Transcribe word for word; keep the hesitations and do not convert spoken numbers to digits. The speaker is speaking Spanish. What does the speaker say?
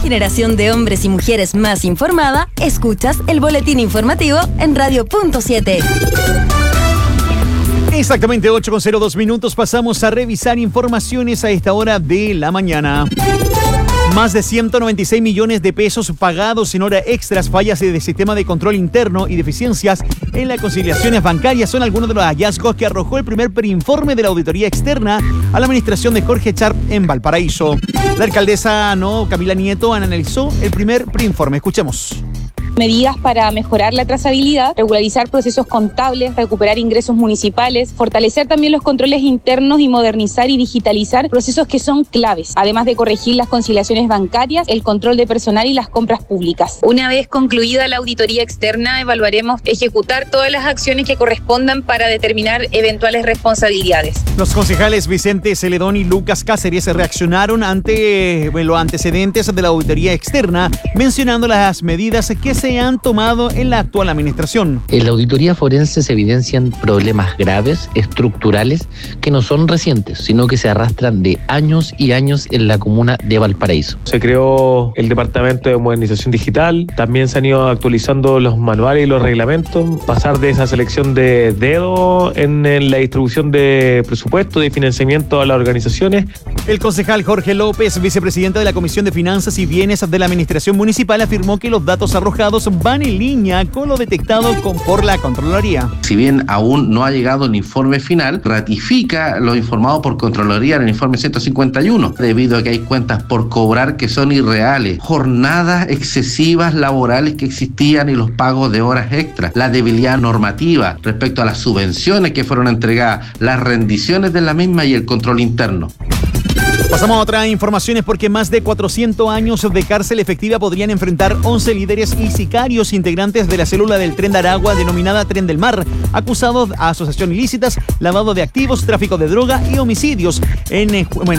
generación de hombres y mujeres más informada, escuchas el boletín informativo en Radio Punto siete. Exactamente ocho con cero dos minutos, pasamos a revisar informaciones a esta hora de la mañana. Más de ciento noventa y seis millones de pesos pagados en horas extras, fallas de sistema de control interno y deficiencias en las conciliaciones bancarias son algunos de los hallazgos que arrojó el primer preinforme de la auditoría externa a la administración de Jorge Sharp en Valparaíso. La alcaldesa no, Camila Nieto analizó el primer preinforme. Escuchemos. Medidas para mejorar la trazabilidad, regularizar procesos contables, recuperar ingresos municipales, fortalecer también los controles internos y modernizar y digitalizar procesos que son claves, además de corregir las conciliaciones bancarias, el control de personal y las compras públicas. Una vez concluida la auditoría externa, evaluaremos ejecutar todas las acciones que correspondan para determinar eventuales responsabilidades. Los concejales Vicente Celedón y Lucas Cáceres reaccionaron ante bueno, los antecedentes de la auditoría externa, mencionando las medidas que se han tomado en la actual administración. En la auditoría forense se evidencian problemas graves, estructurales, que no son recientes, sino que se arrastran de años y años en la comuna de Valparaíso. Se creó el Departamento de Modernización Digital, también se han ido actualizando los manuales y los reglamentos, pasar de esa selección de dedo en, en la distribución de presupuesto, de financiamiento a las organizaciones. El concejal Jorge López, vicepresidente de la Comisión de Finanzas y Bienes de la Administración Municipal, afirmó que los datos arrojados van en línea con lo detectado con, por la Contraloría. Si bien aún no ha llegado el informe final, ratifica lo informado por Contraloría en el informe ciento cincuenta y uno, debido a que hay cuentas por cobrar que son irreales, jornadas excesivas laborales que existían y los pagos de horas extras, la debilidad normativa respecto a las subvenciones que fueron entregadas, las rendiciones de la misma y el control interno. Pasamos a otras informaciones porque más de cuatrocientos años de cárcel efectiva podrían enfrentar once líderes y sicarios integrantes de la célula del Tren de Aragua denominada Tren del Mar, acusados de asociación ilícitas, lavado de activos, tráfico de droga y homicidios en, bueno,